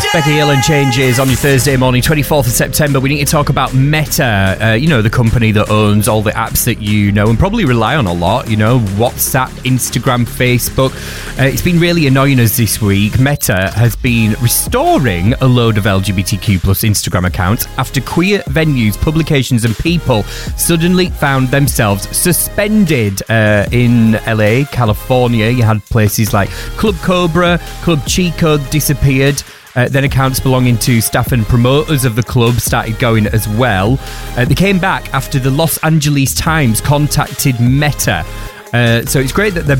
Becky Hill and Changes on your Thursday morning, 24th of September. We need to talk about Meta, the company that owns all the apps that you know and probably rely on a lot, WhatsApp, Instagram, Facebook. It's been really annoying us this week. Meta has been restoring a load of LGBTQ plus Instagram accounts after queer venues, publications and people suddenly found themselves suspended in LA, California. You had places like Club Cobra, Club Chico disappeared. Then accounts belonging to staff and promoters of the club started going as well. They came back after the Los Angeles Times contacted Meta. So it's great that they're